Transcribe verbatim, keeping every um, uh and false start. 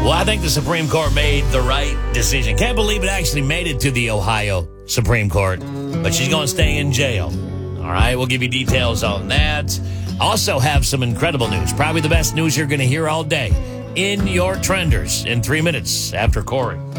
Well, I think the Supreme Court made the right decision. Can't believe it actually made it to the Ohio Supreme Court, but she's going to stay in jail. All right, we'll give you details on that. Also have some incredible news, probably the best news you're going to hear all day in your Trenders in three minutes after Corey.